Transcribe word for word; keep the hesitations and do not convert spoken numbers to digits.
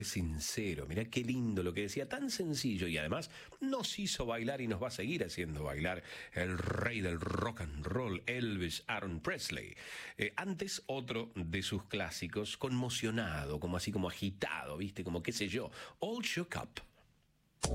Sincero, mirá qué lindo lo que decía, tan sencillo y además nos hizo bailar y nos va a seguir haciendo bailar el rey del rock and roll, Elvis Aaron Presley. Eh, antes otro de sus clásicos, conmocionado, como así como agitado, viste, como qué sé yo, All Shook Up.